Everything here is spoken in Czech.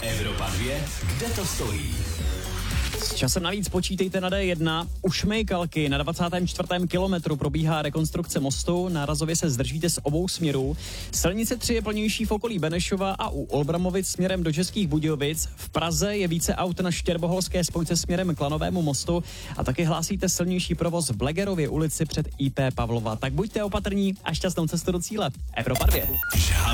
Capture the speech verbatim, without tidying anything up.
Evropa dvě, kde to stojí? S časem navíc počítejte na dé jedna. U Šmejkalky na dvacátém čtvrtém kilometru probíhá rekonstrukce mostu, nárazově se zdržíte z obou směrů. Silnice tři je plnější v okolí Benešova a u Olbramovic směrem do Českých Budějovic. V Praze je více aut na Štěrboholské spojce směrem k Lanovému mostu a taky hlásíte silnější provoz v Blegerově ulici před í pé Pavlova. Tak buďte opatrní a šťastnou cestu do cíle. Evropa dvě.